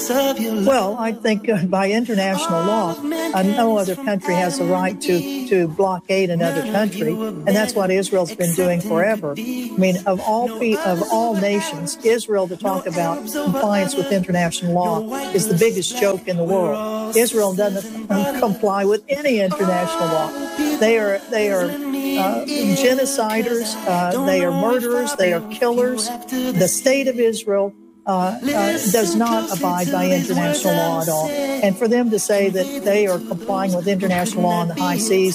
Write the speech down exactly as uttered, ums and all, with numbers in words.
Well, I think uh, by international law, uh, no other country has the right to, to blockade another country, and that's what Israel's been doing forever. I mean, of all pe- of all nations, Israel, to talk about compliance with international law is the biggest joke in the world. Israel doesn't um, comply with any international law. They are they are uh, genociders. Uh, they are murderers. They are killers. The state of Israel Uh, uh, does not abide by international law at all. And for them to say that they are complying with international law on the high seas